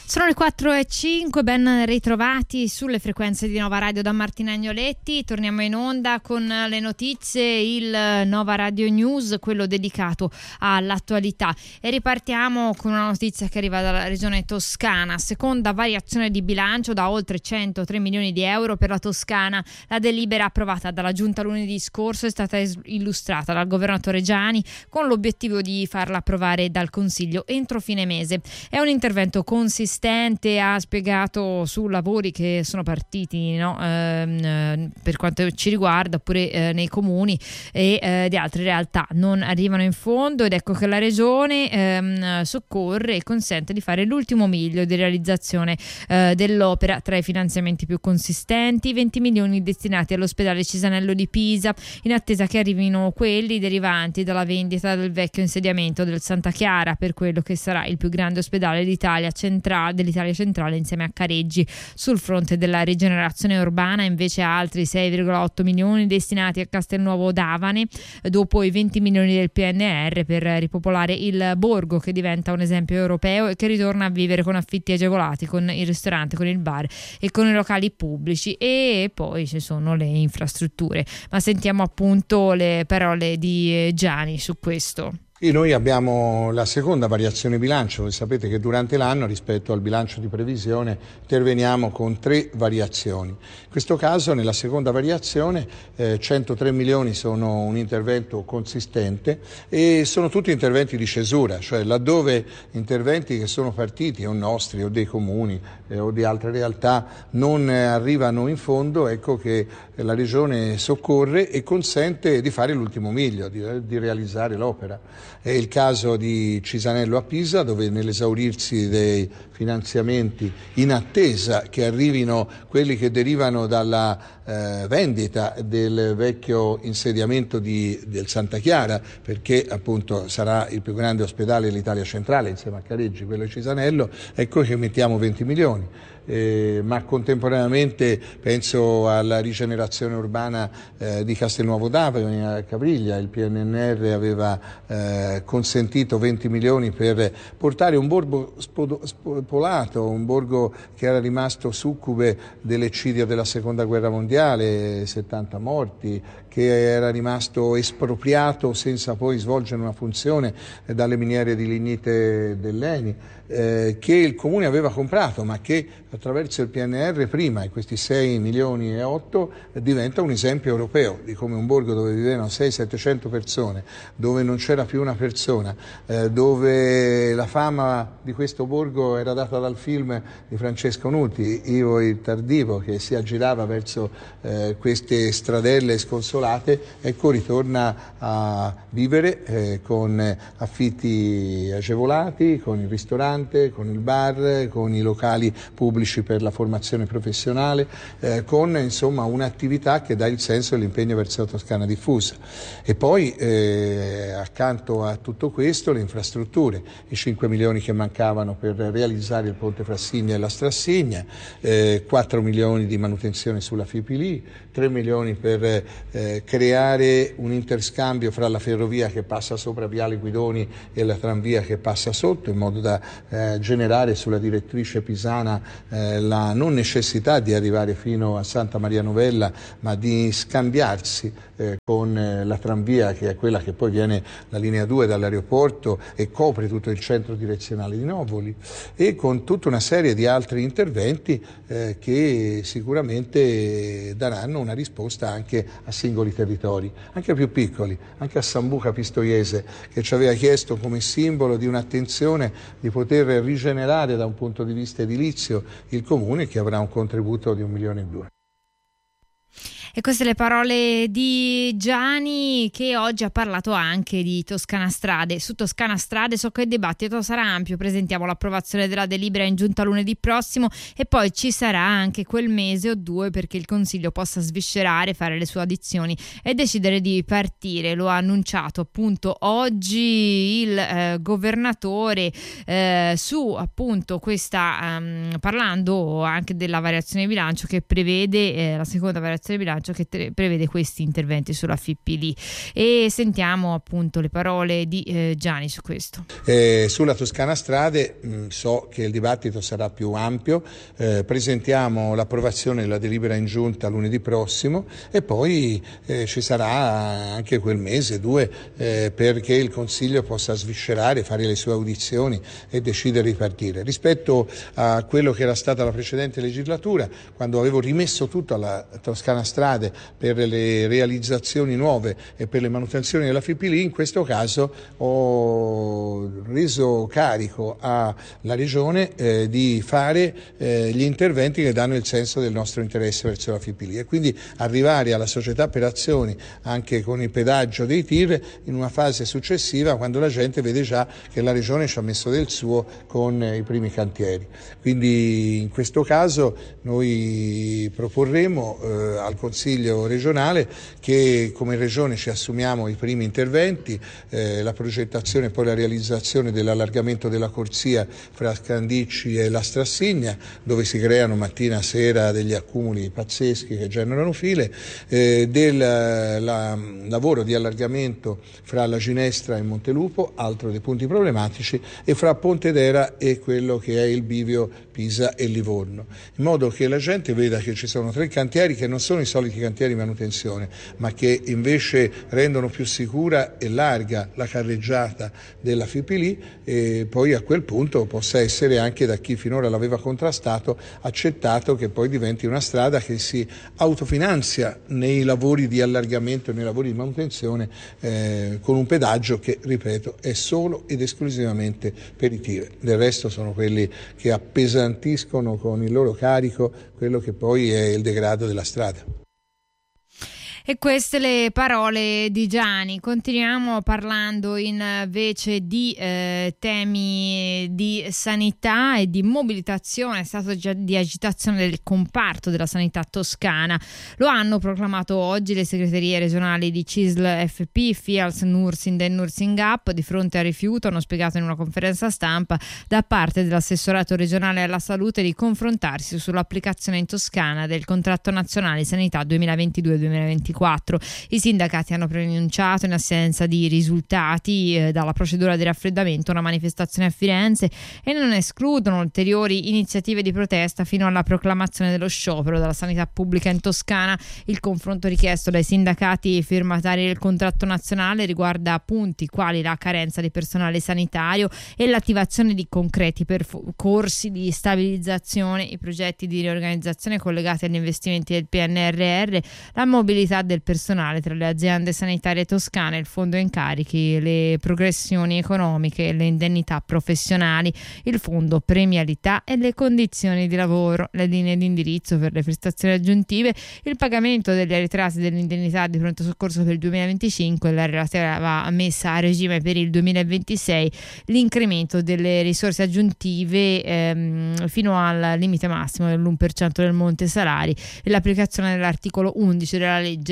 Sono le 4:05, ben ritrovati sulle frequenze di Nova Radio da Martina Agnoletti. Torniamo in onda con le notizie, il Nova Radio News, quello dedicato all'attualità. E ripartiamo con una notizia che arriva dalla regione Toscana. Seconda variazione di bilancio da oltre 103 milioni di euro per la Toscana. La delibera approvata dalla Giunta lunedì scorso è stata illustrata dal governatore Giani con l'obiettivo di farla approvare dal Consiglio entro fine mese. È un intervento consistente, ha spiegato su lavori che sono partiti per quanto ci riguarda, oppure nei comuni e di altre realtà non arrivano in fondo, ed ecco che la regione soccorre e consente di fare l'ultimo miglio di realizzazione dell'opera. Tra i finanziamenti più consistenti, 20 milioni destinati all'ospedale Cisanello di Pisa, in attesa che arrivino quelli derivanti dalla vendita del vecchio insediamento del Santa Chiara, per quello che sarà il più grande ospedale dell'Italia centrale insieme a Careggi. Sul fronte della rigenerazione urbana invece altri 6,8 milioni destinati a Castelnuovo d'Avane, dopo i 20 milioni del PNR per ripopolare il borgo, che diventa un esempio europeo e che ritorna a vivere con affitti agevolati, con il ristorante, con il bar e con i locali pubblici. E poi ci sono le infrastrutture, ma sentiamo appunto le parole di Giani su questo. E noi abbiamo la seconda variazione bilancio. Voi sapete che durante l'anno, rispetto al bilancio di previsione, interveniamo con 3 variazioni. In questo caso, nella seconda variazione, 103 milioni sono un intervento consistente e sono tutti interventi di cesura, cioè laddove interventi che sono partiti o nostri o dei comuni o di altre realtà non arrivano in fondo, ecco che la Regione soccorre e consente di fare l'ultimo miglio, di realizzare l'opera. È il caso di Cisanello a Pisa, dove nell'esaurirsi dei finanziamenti, in attesa che arrivino quelli che derivano dalla vendita del vecchio insediamento del Santa Chiara, perché appunto sarà il più grande ospedale dell'Italia centrale insieme a Careggi, quello di Cisanello, ecco che mettiamo 20 milioni. Ma contemporaneamente penso alla rigenerazione urbana di Castelnuovo d'Avane a Capriglia. Il PNR aveva consentito 20 milioni per portare un borgo spopolato, un borgo che era rimasto succube dell'eccidio della seconda guerra mondiale, 70 morti, che era rimasto espropriato senza poi svolgere una funzione dalle miniere di lignite dell'ENI, che il Comune aveva comprato, ma che attraverso il PNR prima, e questi 6 milioni e 8, diventa un esempio europeo di come un borgo dove vivevano 600-700 persone, dove non c'era più una persona, dove la fama di questo borgo era data dal film di Francesco Nuti, Ivo il Tardivo, che si aggirava verso queste stradelle sconsolate, ecco ritorna a vivere con affitti agevolati, con il ristorante, con il bar, con i locali pubblici per la formazione professionale, con insomma un'attività che dà il senso e l'impegno verso la Toscana diffusa. E poi accanto a tutto questo le infrastrutture, i 5 milioni che mancavano per realizzare il ponte Frassigna e la Strassigna, 4 milioni di manutenzione sulla Fipili, 3 milioni per creare un interscambio fra la ferrovia che passa sopra Viale Guidoni e la tranvia che passa sotto, in modo da generare sulla direttrice pisana la non necessità di arrivare fino a Santa Maria Novella, ma di scambiarsi con la tranvia, che è quella che poi viene la linea 2 dall'aeroporto e copre tutto il centro direzionale di Novoli, e con tutta una serie di altri interventi che sicuramente daranno una risposta anche a singoli territori, anche più piccoli, anche a Sambuca Pistoiese, che ci aveva chiesto come simbolo di un'attenzione di poter rigenerare da un punto di vista edilizio il comune, che avrà un contributo di 1,2 milioni. E queste le parole di Giani, che oggi ha parlato anche di Toscana Strade. Su Toscana Strade so che il dibattito sarà ampio, presentiamo l'approvazione della delibera in giunta lunedì prossimo e poi ci sarà anche quel mese o 2 perché il Consiglio possa sviscerare, fare le sue audizioni e decidere di partire. Lo ha annunciato appunto oggi il governatore su appunto questa parlando anche della variazione di bilancio che prevede la seconda variazione di bilancio bilancio che prevede questi interventi sulla FIPP. E sentiamo appunto le parole di Gianni su questo. Sulla Toscana Strade so che il dibattito sarà più ampio, presentiamo l'approvazione della delibera in giunta lunedì prossimo e poi ci sarà anche quel mese, 2, perché il Consiglio possa sviscerare, fare le sue audizioni e decidere di partire. Rispetto a quello che era stata la precedente legislatura, quando avevo rimesso tutto alla Toscana Strade per le realizzazioni nuove e per le manutenzioni della FIPP, in questo caso ho reso carico alla Regione di fare gli interventi che danno il senso del nostro interesse verso la FIPP e quindi arrivare alla società per azioni anche con il pedaggio dei TIR in una fase successiva, quando la gente vede già che la Regione ci ha messo del suo con i primi cantieri. Quindi in questo caso noi proporremo al Consiglio regionale che come Regione ci assumiamo i primi interventi, la progettazione e poi la realizzazione dell'allargamento della corsia fra Scandicci e la Strassigna, dove si creano mattina a sera degli accumuli pazzeschi che generano file, del lavoro di allargamento fra la Ginestra e Montelupo, altro dei punti problematici, e fra Pontedera e quello che è il bivio Pisa e Livorno, in modo che la gente veda che ci sono 3 cantieri che non sono i soliti cantieri di manutenzione, ma che invece rendono più sicura e larga la carreggiata della FIPP e poi a quel punto possa essere anche da chi finora l'aveva contrastato accettato che poi diventi una strada che si autofinanzia nei lavori di allargamento e nei lavori di manutenzione con un pedaggio che, ripeto, è solo ed esclusivamente per i TIR. Del resto sono quelli che appesantiscono con il loro carico quello che poi è il degrado della strada. E queste le parole di Gianni. Continuiamo parlando invece di temi di sanità e di mobilitazione, stato di agitazione del comparto della sanità toscana. Lo hanno proclamato oggi le segreterie regionali di CISL FP, FIALS, Nursing e Nursing Up di fronte al rifiuto, hanno spiegato in una conferenza stampa da parte dell'assessorato regionale alla salute di confrontarsi sull'applicazione in Toscana del contratto nazionale sanità 2022-2024. I sindacati hanno preannunciato in assenza di risultati dalla procedura di raffreddamento una manifestazione a Firenze e non escludono ulteriori iniziative di protesta fino alla proclamazione dello sciopero della sanità pubblica in Toscana. Il confronto richiesto dai sindacati firmatari del contratto nazionale riguarda punti quali la carenza di personale sanitario e l'attivazione di concreti percorsi di stabilizzazione, i progetti di riorganizzazione collegati agli investimenti del PNRR, la mobilità del personale tra le aziende sanitarie toscane, il fondo incarichi, le progressioni economiche e le indennità professionali, il fondo premialità e le condizioni di lavoro, le linee di indirizzo per le prestazioni aggiuntive, il pagamento degli arretrati dell'indennità di pronto soccorso per il 2025 e la relativa messa a regime per il 2026, l'incremento delle risorse aggiuntive fino al limite massimo dell'1% del monte salari e l'applicazione dell'articolo 11 della legge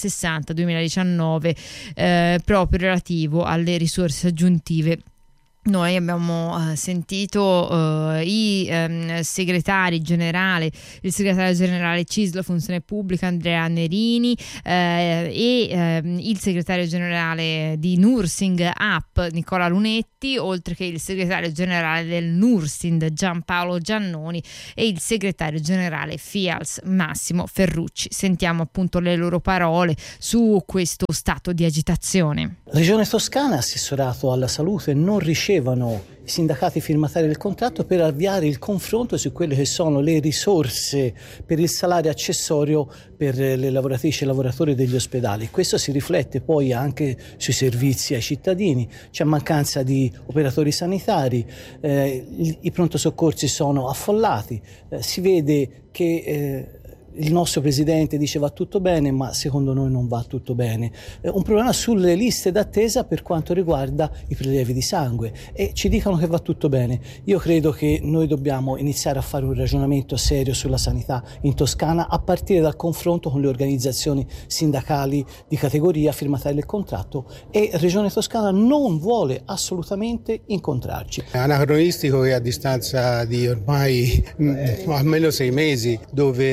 60/2019 proprio relativo alle risorse aggiuntive. Noi abbiamo sentito i segretari generali, il segretario generale CISL Funzione Pubblica Andrea Nerini e il segretario generale di Nursing Up Nicola Lunetti, oltre che il segretario generale del Nursing Giampaolo Giannoni e il segretario generale FIALS Massimo Ferrucci. Sentiamo appunto le loro parole su questo stato di agitazione. Regione Toscana, assessorato alla salute, non ricevono i sindacati firmatari del contratto per avviare il confronto su quelle che sono le risorse per il salario accessorio per le lavoratrici e lavoratori degli ospedali. Questo si riflette poi anche sui servizi ai cittadini, c'è mancanza di operatori sanitari, i pronto soccorsi sono affollati, si vede che il nostro presidente dice va tutto bene, ma secondo noi non va tutto bene. Un problema sulle liste d'attesa per quanto riguarda i prelievi di sangue e ci dicono che va tutto bene. Io credo che noi dobbiamo iniziare a fare un ragionamento serio sulla sanità in Toscana a partire dal confronto con le organizzazioni sindacali di categoria firmatarie del contratto, e Regione Toscana non vuole assolutamente incontrarci. È anacronistico che a distanza di ormai almeno 6 mesi, dove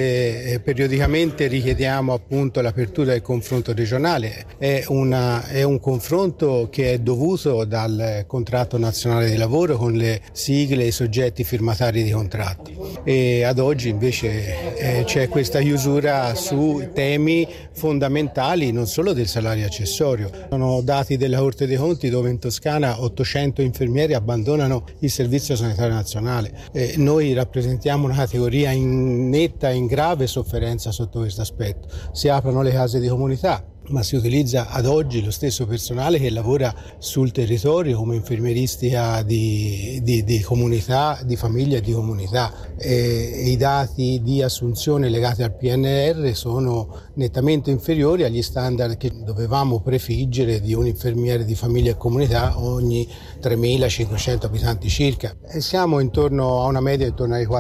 periodicamente richiediamo appunto l'apertura del confronto regionale. È un confronto che è dovuto dal contratto nazionale di lavoro con le sigle e i soggetti firmatari di contratti, e ad oggi invece c'è questa chiusura su temi fondamentali non solo del salario accessorio. Sono dati della Corte dei Conti dove in Toscana 800 infermieri abbandonano il Servizio Sanitario Nazionale. Noi rappresentiamo una categoria in grave sofferenza sotto questo aspetto. Si aprono le case di comunità, ma si utilizza ad oggi lo stesso personale che lavora sul territorio come infermieristica di comunità, di famiglia e di comunità. I dati di assunzione legati al PNR sono nettamente inferiori agli standard che dovevamo prefiggere di un infermiere di famiglia e comunità ogni 3.500 abitanti circa. E siamo intorno a una media intorno ai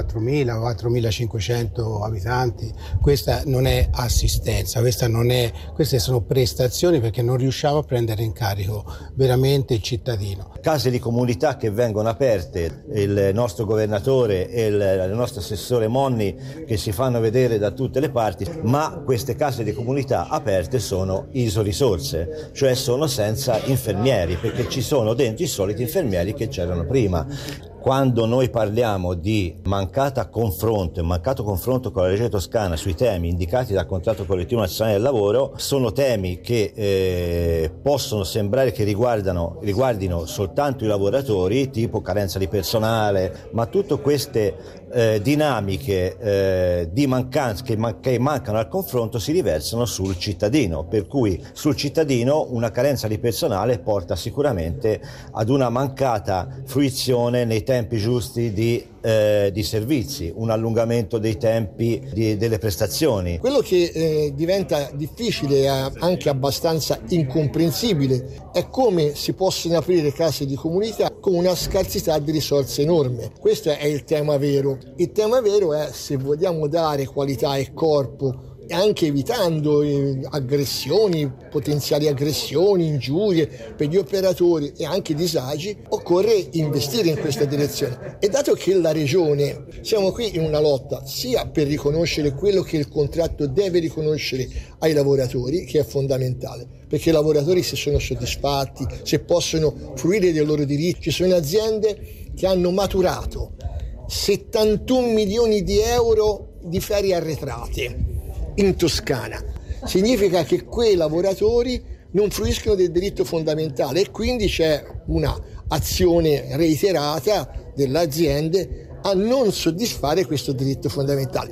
4.000-4.500 abitanti. Questa non è assistenza, queste sono prestazioni perché non riusciamo a prendere in carico veramente il cittadino. Case di comunità che vengono aperte, il nostro governatore e il nostro assessore Monni che si fanno vedere da tutte le parti, ma queste case di comunità aperte sono isorisorse, cioè sono senza infermieri, perché ci sono dentro i soliti infermieri che c'erano prima. Quando noi parliamo di mancato confronto con la Regione Toscana sui temi indicati dal contratto collettivo nazionale del lavoro, sono temi che possono sembrare che riguardino soltanto i lavoratori, tipo carenza di personale, ma tutte queste dinamiche di mancanza che mancano al confronto si riversano sul cittadino, per cui sul cittadino una carenza di personale porta sicuramente ad una mancata fruizione nei tempi giusti di servizi, un allungamento dei tempi delle prestazioni. Quello che diventa difficile e anche abbastanza incomprensibile è come si possono aprire case di comunità con una scarsità di risorse enorme. Questo è il tema vero. Il tema vero è se vogliamo dare qualità e corpo, anche evitando aggressioni, potenziali aggressioni, ingiurie per gli operatori e anche disagi, occorre investire in questa direzione. E dato che la Regione, siamo qui in una lotta sia per riconoscere quello che il contratto deve riconoscere ai lavoratori, che è fondamentale, perché i lavoratori se sono soddisfatti, se possono fruire dei loro diritti. Ci sono aziende che hanno maturato 71 milioni di euro di ferie arretrate in Toscana. Significa che quei lavoratori non fruiscono del diritto fondamentale e quindi c'è una azione reiterata delle aziende a non soddisfare questo diritto fondamentale.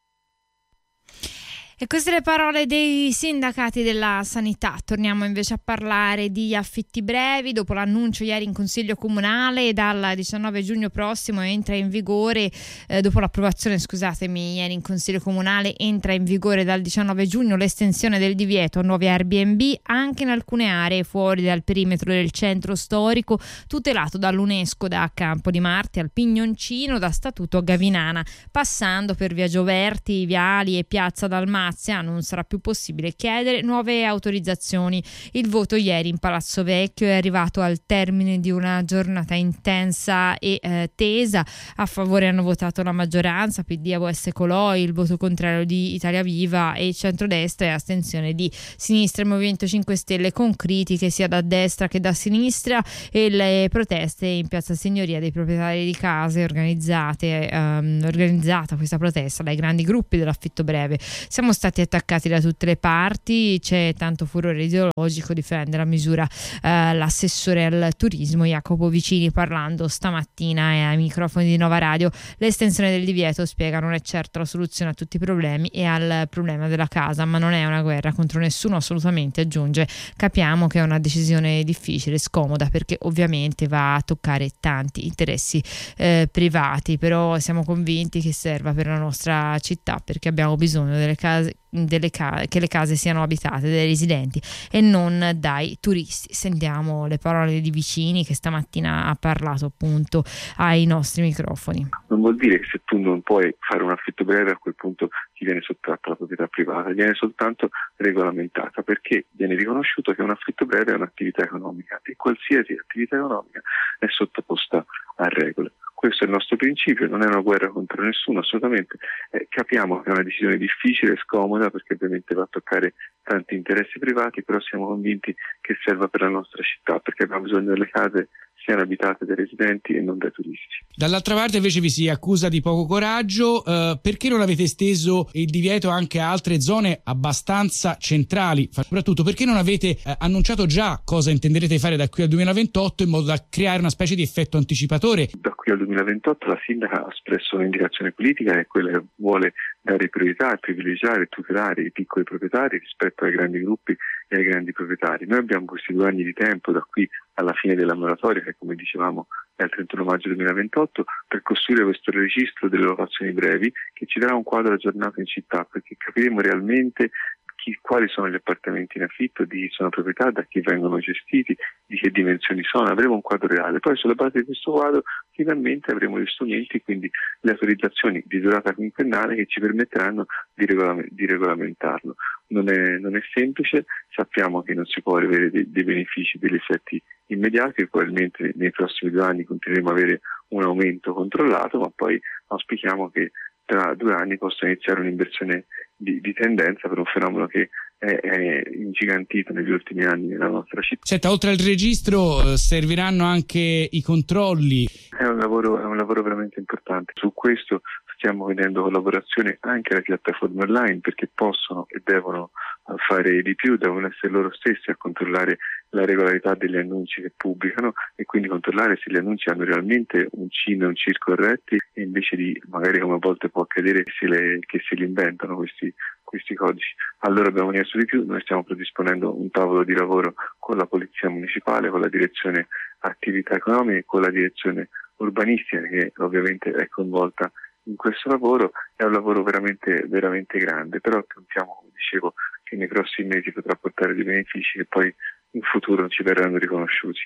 E queste le parole dei sindacati della sanità. Torniamo invece a parlare di affitti brevi. Dopo l'annuncio ieri in Consiglio Comunale, dal 19 giugno prossimo entra in vigore, dopo l'approvazione, ieri in Consiglio Comunale, entra in vigore dal 19 giugno l'estensione del divieto a nuovi Airbnb anche in alcune aree fuori dal perimetro del centro storico, tutelato dall'UNESCO, da Campo di Marte al Pignoncino, da Statuto a Gavinana, passando per via Gioverti, Viali e Piazza Dalmazia. Non sarà più possibile chiedere nuove autorizzazioni. Il voto ieri in Palazzo Vecchio è arrivato al termine di una giornata intensa e tesa. A favore hanno votato la maggioranza, PD, AVS Coloi, il voto contrario di Italia Viva e Centrodestra, e astensione di Sinistra e Movimento 5 Stelle, con critiche sia da destra che da sinistra, e le proteste in Piazza Signoria dei proprietari di case, organizzata questa protesta dai grandi gruppi dell'affitto breve. Siamo stati attaccati da tutte le parti, c'è tanto furore ideologico, difende la misura l'assessore al turismo Jacopo Vicini, parlando stamattina ai microfoni di Nova Radio. L'estensione del divieto, spiega, non è certo la soluzione a tutti i problemi e al problema della casa, ma non è una guerra contro nessuno, assolutamente, aggiunge. Capiamo che è una decisione difficile, scomoda, perché ovviamente va a toccare tanti interessi privati, però siamo convinti che serva per la nostra città, perché abbiamo bisogno che le case siano abitate dai residenti e non dai turisti. Sentiamo le parole di Vicini, che stamattina ha parlato appunto ai nostri microfoni. Non vuol dire che se tu non puoi fare un affitto breve, a quel punto ti viene sottratta la proprietà privata, viene soltanto regolamentata, perché viene riconosciuto che un affitto breve è un'attività economica e qualsiasi attività economica è sottoposta a regole. questo è il nostro principio, non è una guerra contro nessuno, assolutamente. Capiamo che è una decisione difficile e scomoda perché ovviamente va a toccare tanti interessi privati, però siamo convinti che serva per la nostra città, perché abbiamo bisogno delle case siano abitate dai residenti e non dai turisti. Dall'altra parte invece vi si accusa di poco coraggio, perché non avete esteso il divieto anche a altre zone abbastanza centrali? Soprattutto perché non avete annunciato già cosa intenderete fare da qui al 2028 in modo da creare una specie di effetto anticipatore? Da qui al 2028 la sindaca ha espresso un'indicazione politica che è quella che vuole dare priorità, privilegiare e tutelare i piccoli proprietari rispetto ai grandi gruppi e ai grandi proprietari. Noi abbiamo questi 2 anni di tempo da qui alla fine della moratoria, che come dicevamo è il 31 maggio 2028, per costruire questo registro delle locazioni brevi che ci darà un quadro aggiornato in città, perché capiremo realmente quali sono gli appartamenti in affitto, di chi sono proprietà, da chi vengono gestiti, di che dimensioni sono, avremo un quadro reale. Poi sulla base di questo quadro finalmente avremo gli strumenti, quindi le autorizzazioni di durata quinquennale che ci permetteranno di regolamentarlo. Non è semplice, sappiamo che non si può avere dei benefici, degli effetti immediati, probabilmente nei prossimi 2 anni continueremo ad avere un aumento controllato, ma poi auspichiamo che tra 2 anni possa iniziare un'inversione di tendenza per un fenomeno che è ingigantito negli ultimi anni nella nostra città. Senta, oltre al registro serviranno anche i controlli. È un lavoro veramente importante. Su questo stiamo vedendo collaborazione anche alle piattaforme online, perché possono e devono fare di più, devono essere loro stessi a controllare la regolarità degli annunci che pubblicano e quindi controllare se gli annunci hanno realmente un CIN e un CIR corretti, e invece di magari, come a volte può accadere, che se li inventano questi codici. Allora abbiamo chiesto di più. Noi stiamo predisponendo un tavolo di lavoro con la Polizia Municipale, con la Direzione Attività Economiche e con la Direzione Urbanistica, che ovviamente è coinvolta in questo lavoro. È un lavoro veramente, veramente grande, però contiamo, come dicevo, che nei prossimi mesi potrà portare dei benefici che poi in futuro ci verranno riconosciuti.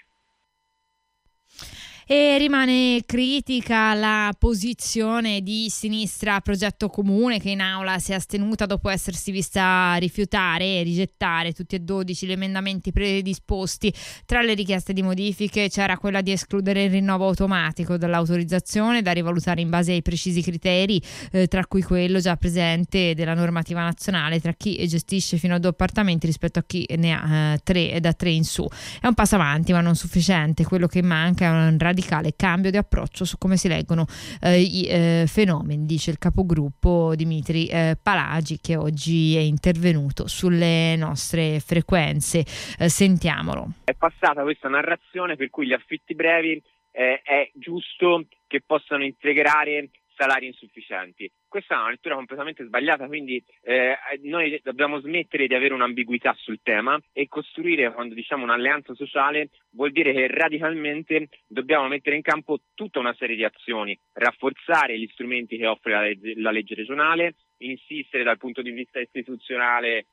E rimane critica la posizione di Sinistra Progetto Comune, che in aula si è astenuta dopo essersi vista rifiutare e rigettare tutti e 12 gli emendamenti predisposti. Tra le richieste di modifiche c'era quella di escludere il rinnovo automatico dall'autorizzazione da rivalutare in base ai precisi criteri, tra cui quello già presente della normativa nazionale tra chi gestisce fino a 2 appartamenti rispetto a chi ne ha 3 da 3 in su. È un passo avanti ma non sufficiente. Quello che manca è un radicale cambio di approccio su come si leggono i fenomeni, dice il capogruppo Dimitri Palagi, che oggi è intervenuto sulle nostre frequenze. Sentiamolo. È passata questa narrazione per cui gli affitti brevi è giusto che possano integrare salari insufficienti. Questa è una lettura completamente sbagliata, quindi noi dobbiamo smettere di avere un'ambiguità sul tema e costruire, quando diciamo un'alleanza sociale, vuol dire che radicalmente dobbiamo mettere in campo tutta una serie di azioni, rafforzare gli strumenti che offre la legge regionale, insistere dal punto di vista istituzionale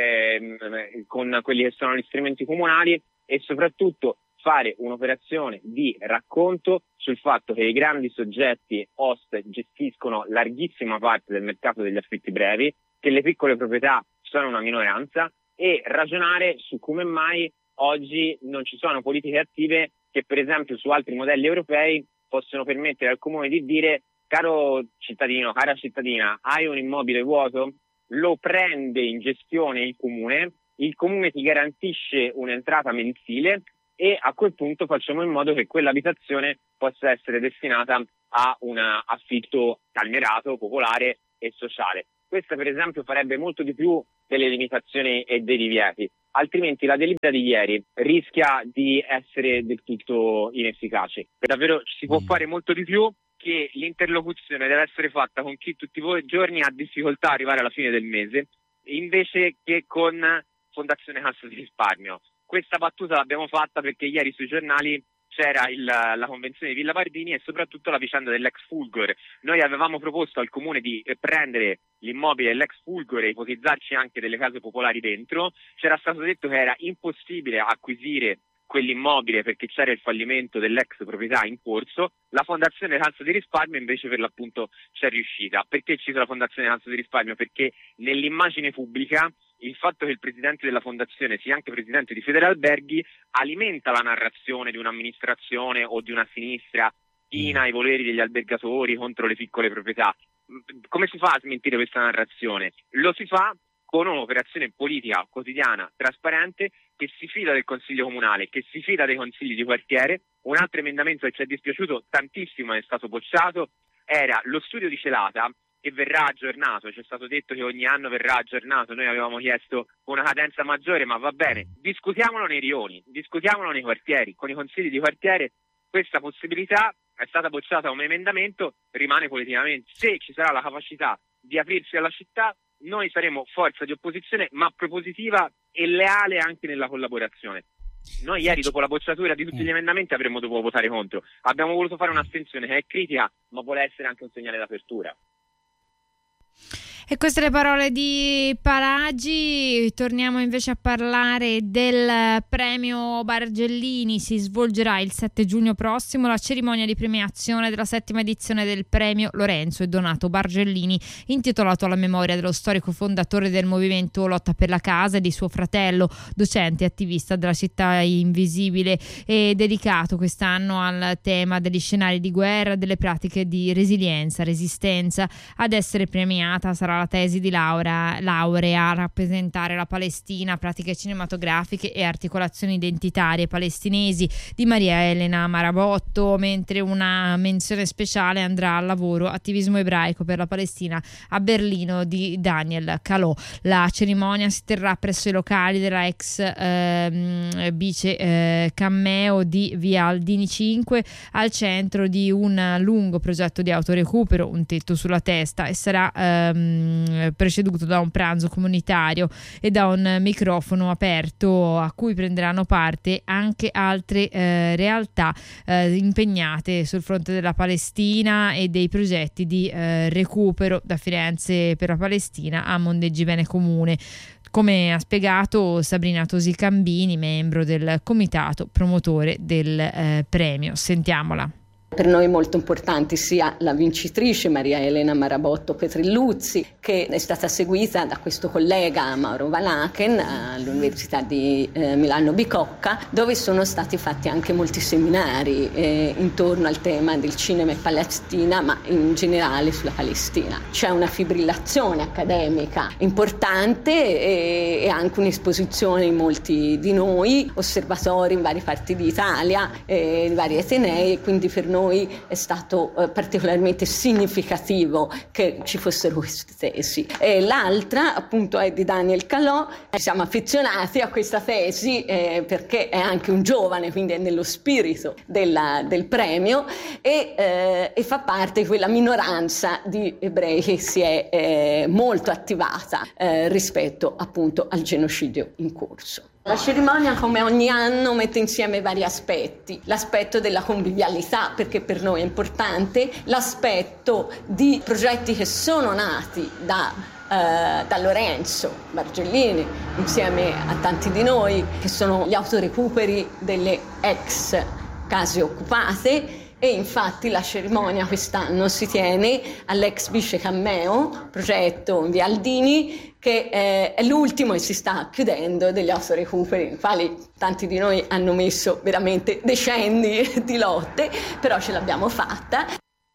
con quelli che sono gli strumenti comunali e soprattutto fare un'operazione di racconto sul fatto che i grandi soggetti host gestiscono larghissima parte del mercato degli affitti brevi, che le piccole proprietà sono una minoranza, e ragionare su come mai oggi non ci sono politiche attive che per esempio su altri modelli europei possono permettere al comune di dire: caro cittadino, cara cittadina, hai un immobile vuoto? Lo prende in gestione il comune ti garantisce un'entrata mensile e a quel punto facciamo in modo che quell'abitazione possa essere destinata a un affitto calmierato, popolare e sociale. Questa per esempio farebbe molto di più delle limitazioni e dei divieti, altrimenti la delibera di ieri rischia di essere del tutto inefficace. Davvero si può fare molto di più, che l'interlocuzione deve essere fatta con chi tutti i giorni ha difficoltà a arrivare alla fine del mese, invece che con Fondazione Cassa di Risparmio. Questa battuta l'abbiamo fatta perché ieri sui giornali c'era la convenzione di Villa Pardini e soprattutto la vicenda dell'ex Fulgor. Noi avevamo proposto al comune di prendere l'immobile dell'ex Fulgor e ipotizzarci anche delle case popolari dentro. C'era stato detto che era impossibile acquisire quell'immobile perché c'era il fallimento dell'ex proprietà in corso. La Fondazione Cassa di Risparmio invece per l'appunto c'è riuscita. Perché cito la Fondazione Cassa di Risparmio? Perché nell'immagine pubblica il fatto che il presidente della fondazione sia anche presidente di Federalberghi alimenta la narrazione di un'amministrazione o di una sinistra i voleri degli albergatori contro le piccole proprietà. Come si fa a smentire questa narrazione? Lo si fa con un'operazione politica quotidiana, trasparente, che si fida del Consiglio Comunale, che si fida dei consigli di quartiere. Un altro emendamento che ci è dispiaciuto tantissimo è stato bocciato, era lo studio di Celata, che verrà aggiornato. Ci è stato detto che ogni anno verrà aggiornato, noi avevamo chiesto una cadenza maggiore, ma va bene, discutiamolo nei rioni, discutiamolo nei quartieri, con i consigli di quartiere. Questa possibilità è stata bocciata come emendamento, rimane politicamente. Se ci sarà la capacità di aprirsi alla città, noi saremo forza di opposizione, ma propositiva e leale anche nella collaborazione. Noi ieri, dopo la bocciatura di tutti gli emendamenti, avremmo dovuto votare contro. Abbiamo voluto fare un'astensione che è critica, ma vuole essere anche un segnale d'apertura. E queste le parole di Paragi. Torniamo invece a parlare del premio Bargellini. Si svolgerà il 7 giugno prossimo la cerimonia di premiazione della 7ª edizione del premio Lorenzo e Donato Bargellini, intitolato alla memoria dello storico fondatore del movimento Lotta per la Casa e di suo fratello, docente e attivista della città invisibile, e dedicato quest'anno al tema degli scenari di guerra, delle pratiche di resilienza, resistenza. Ad essere premiata sarà la tesi di laurea a rappresentare la Palestina, pratiche cinematografiche e articolazioni identitarie palestinesi di Maria Elena Marabotto, mentre una menzione speciale andrà al lavoro attivismo ebraico per la Palestina a Berlino di Daniel Calò. La cerimonia si terrà presso i locali della ex Bice Cammeo di Via Aldini 5, al centro di un lungo progetto di autorecupero, Un tetto sulla testa, e sarà preceduto da un pranzo comunitario e da un microfono aperto a cui prenderanno parte anche altre realtà impegnate sul fronte della Palestina e dei progetti di recupero, da Firenze per la Palestina a Mondeggi Bene Comune, come ha spiegato Sabrina Tosi Cambini, membro del comitato promotore del premio. Sentiamola. Per noi molto importanti sia la vincitrice Maria Elena Marabotto Petrilluzzi, che è stata seguita da questo collega Mauro Valachen all'Università di Milano Bicocca, dove sono stati fatti anche molti seminari intorno al tema del cinema e Palestina, ma in generale sulla Palestina. C'è una fibrillazione accademica importante e anche un'esposizione in molti di noi, osservatori in varie parti d'Italia, in vari atenei, e quindi per noi è stato particolarmente significativo che ci fossero queste tesi. E l'altra appunto è di Daniel Calò. Siamo affezionati a questa tesi perché è anche un giovane, quindi è nello spirito del premio e fa parte di quella minoranza di ebrei che si è molto attivata rispetto appunto al genocidio in corso. La cerimonia, come ogni anno, mette insieme vari aspetti: l'aspetto della convivialità, perché per noi è importante, l'aspetto di progetti che sono nati da Lorenzo Bargellini insieme a tanti di noi, che sono gli autorecuperi delle ex case occupate. E infatti la cerimonia quest'anno si tiene all'ex Bice Cammeo, progetto in Via Aldini, che è l'ultimo e si sta chiudendo degli autorecuperi, nei quali tanti di noi hanno messo veramente decenni di lotte, però ce l'abbiamo fatta.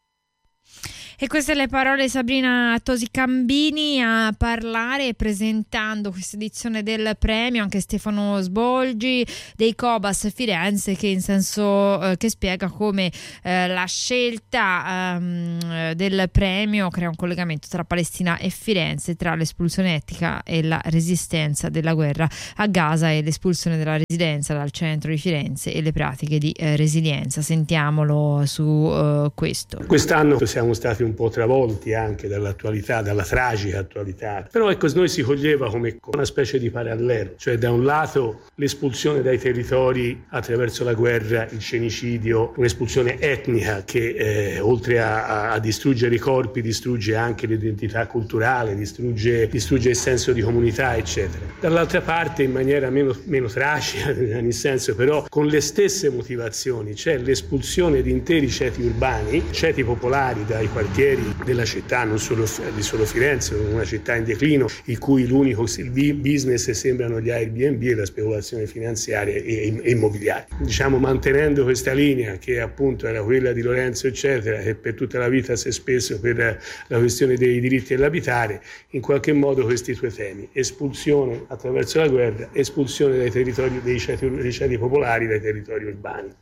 E queste le parole di Sabrina Tosi Cambini a parlare, presentando questa edizione del premio, anche Stefano Sbolgi dei Cobas Firenze, che in senso che spiega come la scelta del premio crea un collegamento tra Palestina e Firenze, tra l'espulsione etnica e la resistenza della guerra a Gaza e l'espulsione della residenza dal centro di Firenze e le pratiche di resilienza. Sentiamolo su questo. Quest'anno siamo stati un po' travolti anche dall'attualità, dalla tragica attualità, però ecco, noi si coglieva come una specie di parallelo, cioè da un lato l'espulsione dai territori attraverso la guerra, il genocidio, un'espulsione etnica che oltre a distruggere i corpi distrugge anche l'identità culturale, distrugge il senso di comunità, eccetera. Dall'altra parte, in maniera meno tragica, nel senso però con le stesse motivazioni, c'è l'espulsione di interi ceti urbani, ceti popolari dai quartieri quartieri della città, non solo di solo Firenze, una città in declino, il cui l'unico business sembrano gli Airbnb e la speculazione finanziaria e immobiliare. Diciamo, mantenendo questa linea che appunto era quella di Lorenzo eccetera, che per tutta la vita si è speso per la questione dei diritti dell'abitare, in qualche modo questi due temi: espulsione attraverso la guerra, espulsione dai territori dei ceti popolari, dai territori urbani.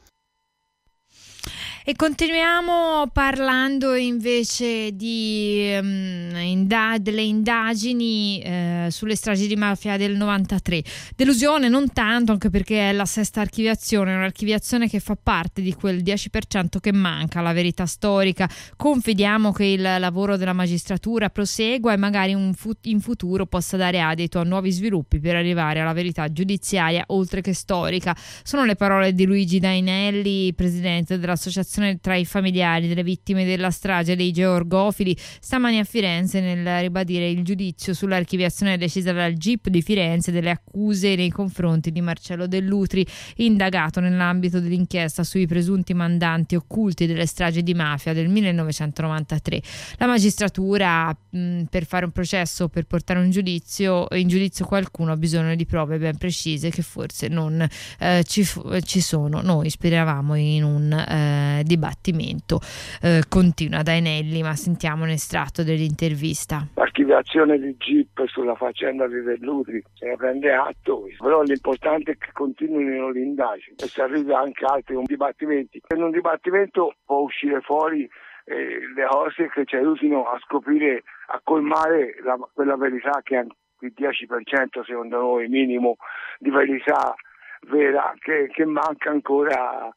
E continuiamo parlando invece di delle indagini sulle stragi di mafia del 93. Delusione non tanto, anche perché è la sesta archiviazione, un'archiviazione che fa parte di quel 10% che manca alla verità storica. Confidiamo che il lavoro della magistratura prosegua e magari in futuro possa dare adito a nuovi sviluppi per arrivare alla verità giudiziaria oltre che storica. Sono le parole di Luigi Dainelli, presidente dell'associazione tra i familiari delle vittime della strage dei georgofili, stamani a Firenze nel ribadire il giudizio sull'archiviazione decisa dal GIP di Firenze delle accuse nei confronti di Marcello Dell'Utri, indagato nell'ambito dell'inchiesta sui presunti mandanti occulti delle stragi di mafia del 1993. La magistratura, per fare un processo, per portare in giudizio qualcuno, ha bisogno di prove ben precise che forse non ci sono. Noi speravamo in un dibattimento. Continua Dainelli, ma sentiamo un estratto dell'intervista. L'archiviazione di GIP sulla faccenda di Dell'Utri se ne prende atto, però l'importante è che continuino le indagini e si arrivi anche a altri dibattimenti. In un dibattimento può uscire fuori le cose che ci aiutino a scoprire, a colmare quella verità che è il 10% secondo noi minimo di verità vera che manca ancora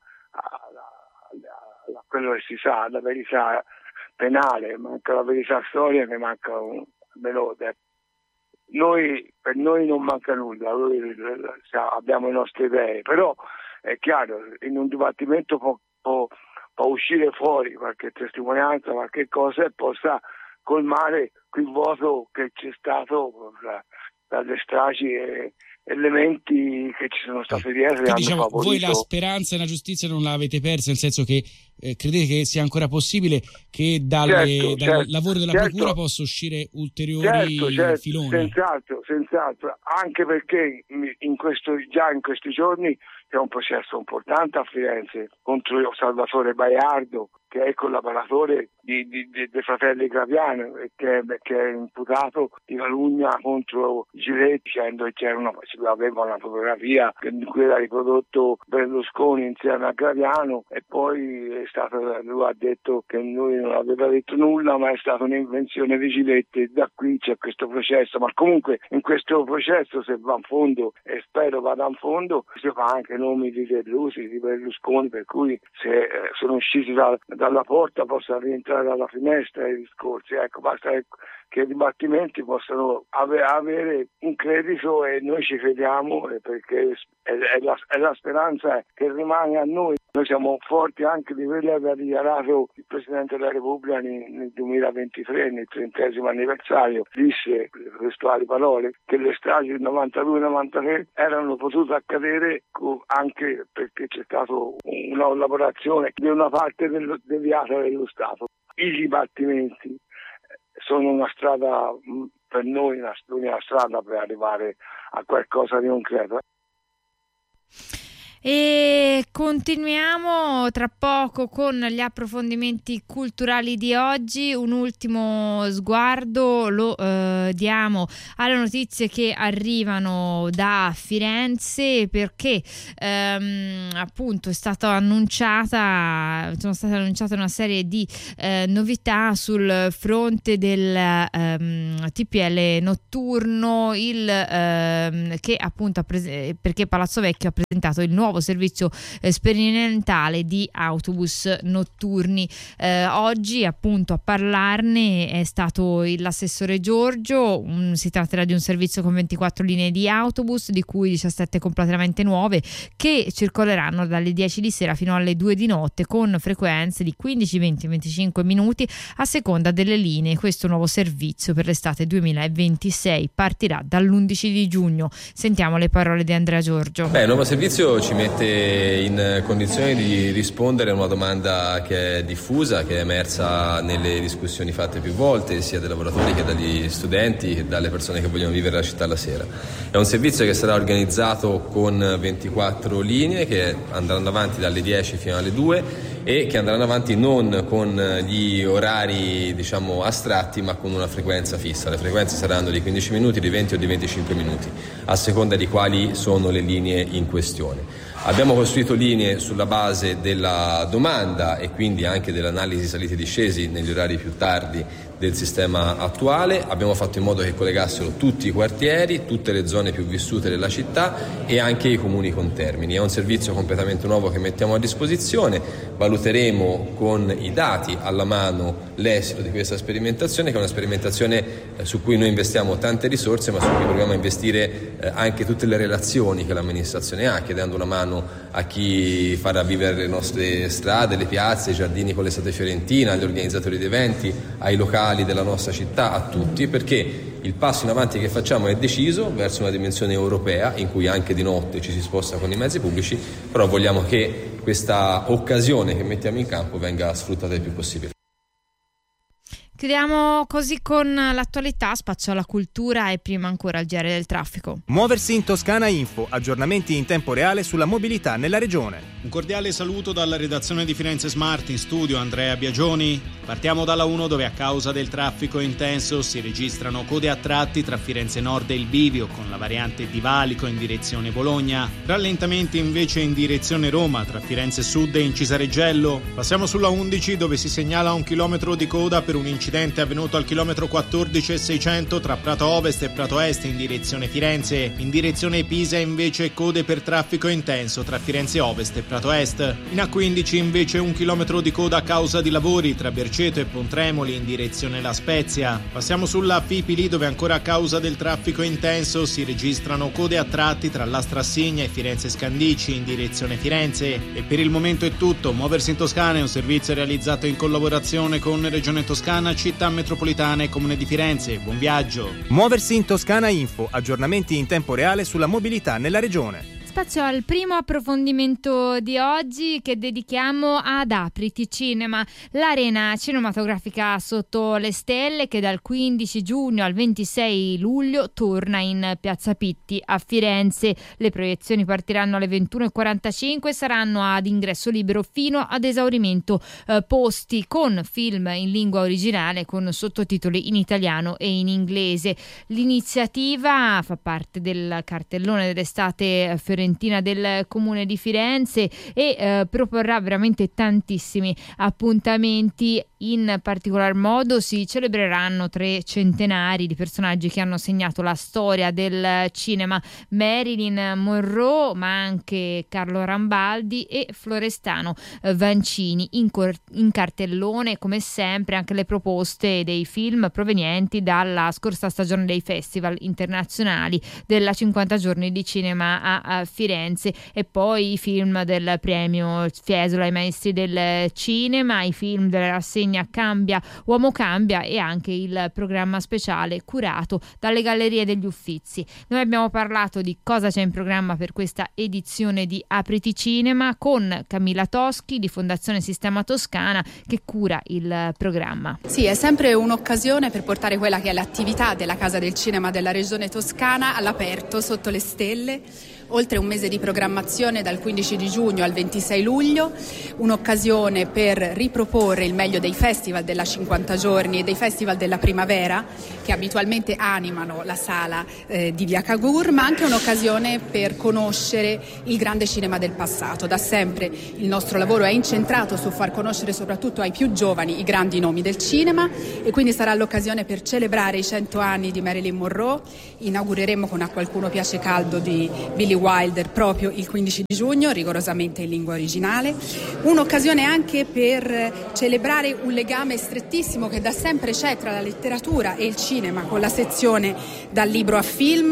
quello che si sa, la verità penale, manca la verità storica, ne manca per noi non manca nulla, noi abbiamo le nostre idee, però è chiaro, in un dibattimento può uscire fuori qualche testimonianza, qualche cosa e possa colmare quel vuoto che c'è stato dalle stragi e elementi che ci sono stati dietro. Diciamo, voi la speranza nella giustizia non l'avete persa, nel senso che credete che sia ancora possibile che dal lavoro della procura possa uscire ulteriori filoni? Senz'altro, anche perché in questi giorni c'è un processo importante a Firenze contro Salvatore Baiardo, che è il collaboratore dei fratelli Graviano e che è imputato di calunnia contro Giletti, dicendo che aveva una fotografia in cui era riprodotto Berlusconi insieme a Graviano, e poi lui ha detto che lui non aveva detto nulla, ma è stata un'invenzione di Giletti, e da qui c'è questo processo. Ma comunque in questo processo, se va a fondo, e spero vada a fondo, si fa anche nomi di Dell'Utri, di Berlusconi, per cui se sono usciti dalla porta possano rientrare dalla finestra i discorsi. Ecco, basta che i dibattimenti possano avere un credito, e noi ci crediamo, perché è la speranza che rimane a noi. Noi siamo forti anche di quello che aveva dichiarato il Presidente della Repubblica nel 2023, nel 30° anniversario, disse testuali parole che le stragi del 92-93 erano potute accadere anche perché c'è stata una collaborazione di una parte deviata dello Stato. I dibattimenti sono una strada per noi, l'unica strada per arrivare a qualcosa di concreto. E continuiamo tra poco con gli approfondimenti culturali di oggi. Un ultimo sguardo lo diamo alle notizie che arrivano da Firenze, perché appunto sono state annunciate una serie di novità sul fronte del TPL notturno, che appunto perché Palazzo Vecchio ha presentato il nuovo servizio sperimentale di autobus notturni. Oggi appunto a parlarne è stato l'assessore Giorgio. Si tratterà di un servizio con 24 linee di autobus, di cui 17 completamente nuove, che circoleranno dalle 10 di sera fino alle 2 di notte con frequenze di 15, 20, 25 minuti a seconda delle linee. Questo nuovo servizio per l'estate 2026 partirà dall'11 di giugno. Sentiamo le parole di Andrea Giorgio. Il nuovo servizio ci mette in condizione di rispondere a una domanda che è diffusa, che è emersa nelle discussioni fatte più volte, sia dai lavoratori che dagli studenti che dalle persone che vogliono vivere la città la sera. È un servizio che sarà organizzato con 24 linee che andranno avanti dalle 10 fino alle 2 e che andranno avanti non con gli orari astratti, ma con una frequenza fissa. Le frequenze saranno di 15 minuti, di 20 o di 25 minuti, a seconda di quali sono le linee in questione. Abbiamo costruito linee sulla base della domanda e quindi anche dell'analisi saliti e discesi negli orari più tardi del sistema attuale. Abbiamo fatto in modo che collegassero tutti i quartieri, tutte le zone più vissute della città e anche i comuni contermini. È un servizio completamente nuovo che mettiamo a disposizione. Valuteremo con i dati alla mano l'esito di questa sperimentazione, che è una sperimentazione su cui noi investiamo tante risorse, ma su cui proviamo a investire anche tutte le relazioni che l'amministrazione ha, chiedendo una mano a chi farà vivere le nostre strade, le piazze, i giardini con l'estate fiorentina, agli organizzatori di eventi, ai locali della nostra città, a tutti, perché il passo in avanti che facciamo è deciso verso una dimensione europea in cui anche di notte ci si sposta con i mezzi pubblici, però vogliamo che questa occasione che mettiamo in campo venga sfruttata il più possibile. Chiudiamo così con l'attualità, spazio alla cultura e prima ancora al GR del traffico. Muoversi in Toscana Info, aggiornamenti in tempo reale sulla mobilità nella regione. Un cordiale saluto dalla redazione di Firenze Smart, in studio Andrea Biagioni. Partiamo dalla 1 dove a causa del traffico intenso si registrano code a tratti tra Firenze Nord e il Bivio con la variante di Valico in direzione Bologna. Rallentamenti invece in direzione Roma tra Firenze Sud e Incisareggello. Passiamo sulla 11 dove si segnala 1 chilometro di coda per un incidente avvenuto al chilometro 14,600 tra Prato Ovest e Prato Est in direzione Firenze. In direzione Pisa invece code per traffico intenso tra Firenze Ovest e Prato Est. In A15 invece 1 chilometro di coda a causa di lavori tra Berceto e Pontremoli in direzione La Spezia. Passiamo sulla Fipili dove ancora a causa del traffico intenso si registrano code a tratti tra Lastrassigna e Firenze Scandicci in direzione Firenze. E per il momento è tutto. Muoversi in Toscana è un servizio realizzato in collaborazione con Regione Toscana, Città Metropolitana e Comune di Firenze. Buon viaggio. Muoversi in Toscana Info, aggiornamenti in tempo reale sulla mobilità nella regione. Spazio al primo approfondimento di oggi che dedichiamo ad Apriti Cinema, l'arena cinematografica sotto le stelle che dal 15 giugno al 26 luglio torna in Piazza Pitti a Firenze. Le proiezioni partiranno alle 21:45 e saranno ad ingresso libero fino ad esaurimento posti, con film in lingua originale con sottotitoli in italiano e in inglese. L'iniziativa fa parte del cartellone dell'estate fiorentina del Comune di Firenze e proporrà veramente tantissimi appuntamenti. In particolar modo si celebreranno 3 centenari di personaggi che hanno segnato la storia del cinema: Marilyn Monroe, ma anche Carlo Rambaldi e Florestano Vancini. In cartellone, come sempre, anche le proposte dei film provenienti dalla scorsa stagione dei festival internazionali della 50 giorni di cinema a Firenze, e poi i film del premio Fiesolo ai maestri del cinema, i film della rassegna Cambia Uomo Cambia e anche il programma speciale curato dalle Gallerie degli Uffizi. Noi abbiamo parlato di cosa c'è in programma per questa edizione di Apriti Cinema con Camilla Toschi di Fondazione Sistema Toscana, che cura il programma. Sì, è sempre un'occasione per portare quella che è l'attività della Casa del Cinema della Regione Toscana all'aperto sotto le stelle. Oltre un mese di programmazione dal 15 di giugno al 26 luglio, un'occasione per riproporre il meglio dei festival della 50 giorni e dei festival della primavera che abitualmente animano la sala di Via Cavour, ma anche un'occasione per conoscere il grande cinema del passato. Da sempre il nostro lavoro è incentrato su far conoscere soprattutto ai più giovani i grandi nomi del cinema, e quindi sarà l'occasione per celebrare i 100 anni di Marilyn Monroe. Inaugureremo con A qualcuno piace caldo di Billy Wilder proprio il 15 di giugno, rigorosamente in lingua originale. Un'occasione anche per celebrare un legame strettissimo che da sempre c'è tra la letteratura e il cinema, con la sezione dal libro a film,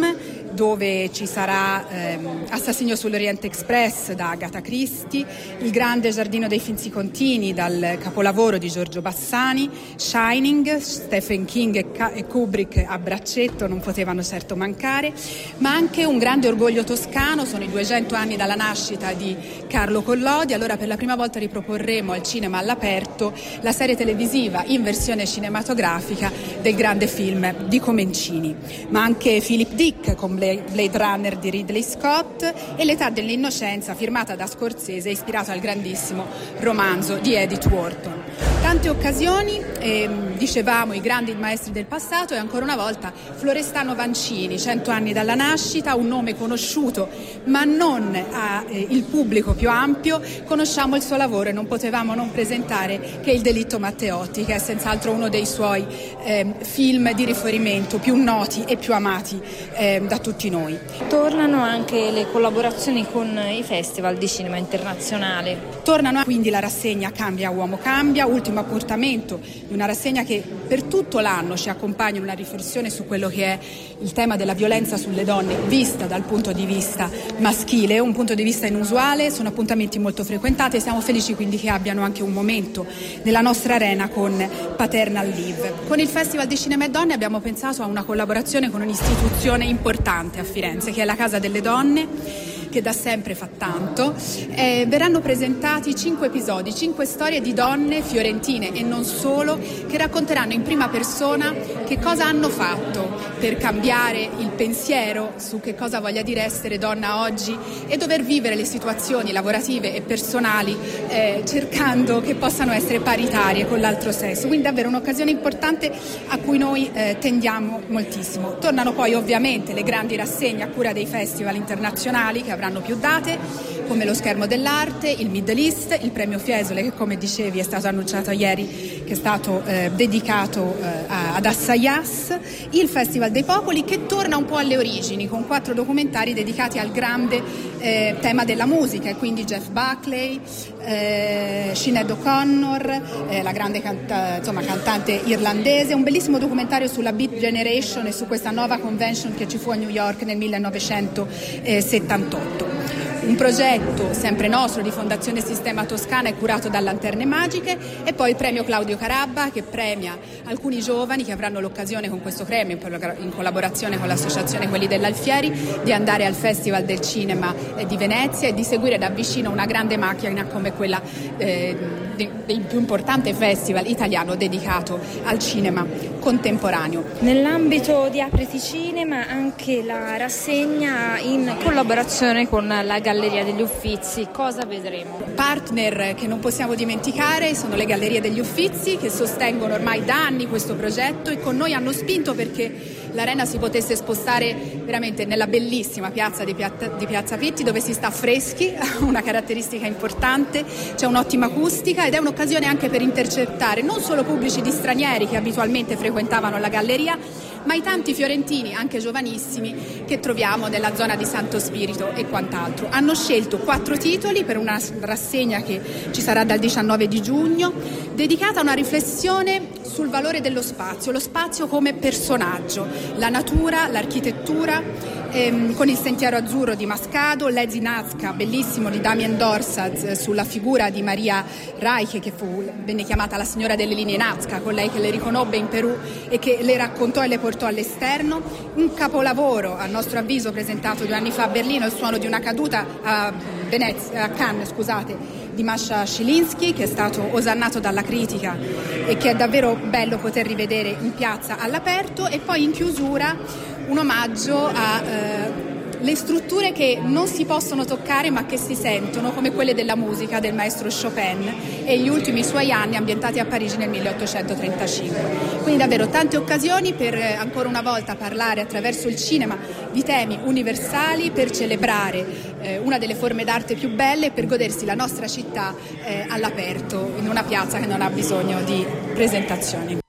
dove ci sarà Assassinio sull'Orient Express da Agatha Christie, Il grande giardino dei finzi contini dal capolavoro di Giorgio Bassani, Shining, Stephen King e Kubrick a braccetto non potevano certo mancare, ma anche un grande orgoglio toscano, sono i 200 anni dalla nascita di Carlo Collodi. Allora per la prima volta riproporremo al cinema all'aperto la serie televisiva in versione cinematografica del grande film di Comencini, ma anche Philip Dick con Blade Runner di Ridley Scott e L'età dell'innocenza firmata da Scorsese, ispirato al grandissimo romanzo di Edith Wharton. Tante occasioni, dicevamo i grandi maestri del passato, e ancora una volta Florestano Vancini, 100 anni dalla nascita, un nome conosciuto ma non il pubblico più ampio. Conosciamo il suo lavoro e non potevamo non presentare che Il delitto Matteotti, che è senz'altro uno dei suoi film di riferimento più noti e più amati da tutti noi. Tornano anche le collaborazioni con i festival di cinema internazionale. Tornano quindi la rassegna Cambia Uomo Cambia, ultimo appuntamento di una rassegna che per tutto l'anno ci accompagna in una riflessione su quello che è il tema della violenza sulle donne vista dal punto di vista maschile, un punto di vista inusuale. Sono appuntamenti molto frequentati e siamo felici quindi che abbiano anche un momento nella nostra arena con Paternal Live. Con il Festival di Cinema e Donne abbiamo pensato a una collaborazione con un'istituzione importante a Firenze, che è la Casa delle Donne, che da sempre fa tanto. Verranno presentati 5 episodi, 5 storie di donne fiorentine e non solo, che racconteranno in prima persona che cosa hanno fatto per cambiare il pensiero su che cosa voglia dire essere donna oggi e dover vivere le situazioni lavorative e personali cercando che possano essere paritarie con l'altro sesso. Quindi davvero un'occasione importante a cui noi tendiamo moltissimo. Tornano poi ovviamente le grandi rassegne a cura dei festival internazionali che avranno più date, come lo Schermo dell'Arte, il Middle East, il premio Fiesole, che come dicevi è stato annunciato ieri, che è stato dedicato ad Assayas, il Festival dei Popoli, che torna un po' alle origini con 4 documentari dedicati al grande tema della musica, e quindi Jeff Buckley, Sinead O'Connor, la grande cantante irlandese, un bellissimo documentario sulla Beat Generation e su questa nuova convention che ci fu a New York nel 1978. Un progetto sempre nostro di Fondazione Sistema Toscana e curato da Lanterne Magiche, e poi il premio Claudio Carabba, che premia alcuni giovani che avranno l'occasione con questo premio, in collaborazione con l'associazione Quelli dell'Alfieri, di andare al Festival del Cinema di Venezia e di seguire da vicino una grande macchina come quella del più importante festival italiano dedicato al cinema contemporaneo. Nell'ambito di Apriti Cinema anche la rassegna in collaborazione con la Galleria degli Uffizi. Cosa vedremo? Partner che non possiamo dimenticare sono le Gallerie degli Uffizi, che sostengono ormai da anni questo progetto e con noi hanno spinto perché l'Arena si potesse spostare veramente nella bellissima piazza di Piazza Pitti, dove si sta freschi, una caratteristica importante, c'è un'ottima acustica ed è un'occasione anche per intercettare non solo pubblici di stranieri che abitualmente frequentavano la galleria, ma i tanti fiorentini, anche giovanissimi, che troviamo nella zona di Santo Spirito e quant'altro. Hanno scelto 4 titoli per una rassegna che ci sarà dal 19 di giugno, dedicata a una riflessione sul valore dello spazio, lo spazio come personaggio, la natura, l'architettura, con il Sentiero Azzurro di Mascado, Lezi Nazca, bellissimo, di Damien Dorsaz, sulla figura di Maria Reich, che venne chiamata la signora delle linee Nazca, con lei che le riconobbe in Perù e che le raccontò e le portò all'esterno. Un capolavoro, a nostro avviso, presentato 2 anni fa a Berlino, Il suono di una caduta, a Cannes, di Masha Schilinski, che è stato osannato dalla critica e che è davvero bello poter rivedere in piazza all'aperto. E poi in chiusura un omaggio alle strutture che non si possono toccare ma che si sentono, come quelle della musica del maestro Chopin e gli ultimi suoi anni ambientati a Parigi nel 1835. Quindi davvero tante occasioni per ancora una volta parlare attraverso il cinema di temi universali, per celebrare una delle forme d'arte più belle e per godersi la nostra città all'aperto in una piazza che non ha bisogno di presentazioni.